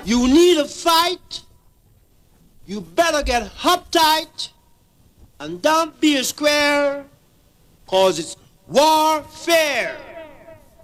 You need a fight, you better get uptight and don't be a square, cause it's warfare.